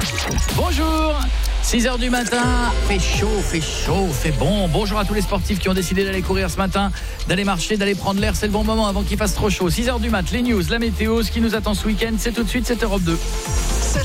Bonjour, 6h du matin, fait chaud, fait bon. Bonjour à tous les sportifs qui ont décidé d'aller courir ce matin, d'aller marcher, d'aller prendre l'air, c'est le bon moment avant qu'il fasse trop chaud. 6h du mat, les news, la météo, ce qui nous attend ce week-end, c'est tout de suite, c'est Europe 2.